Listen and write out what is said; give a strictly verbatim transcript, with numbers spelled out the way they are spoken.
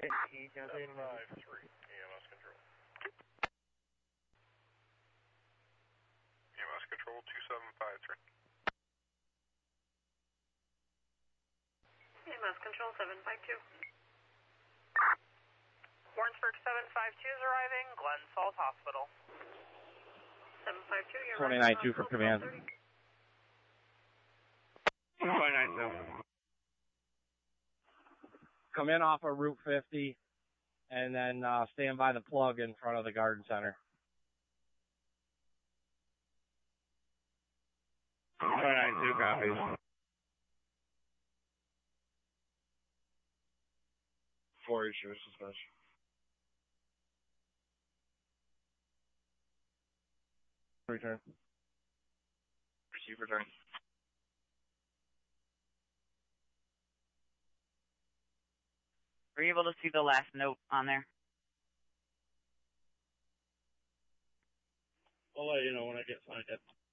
seven five three, E M S control. E M S control, two seven five three. E M S control, seven five two. Warrensburg seven five two is arriving, Glen Falls Hospital. seven five two, you're twenty-nine two for command. twenty-nine two. Come in off of Route fifty, and then uh, stand by the plug in front of the garden center. twenty-nine two copies. Four issues, suspension. Return. Receive return. Were you able to see the last note on there? I'll let you know when I get signed up.